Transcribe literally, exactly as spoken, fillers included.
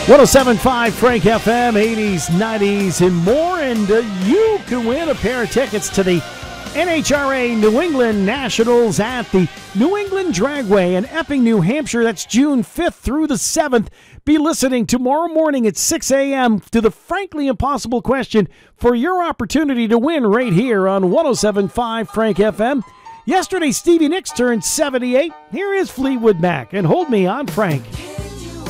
one oh seven point five Frank F M, eighties, nineties, and more. And uh, you can win a pair of tickets to the N H R A New England Nationals at the New England Dragway in Epping, New Hampshire. That's June fifth through the seventh. Be listening tomorrow morning at six a.m. to the Frankly Impossible question for your opportunity to win right here on one oh seven point five Frank F M. Yesterday, Stevie Nicks turned seventy-eight. Here is Fleetwood Mac, and Hold Me on Frank.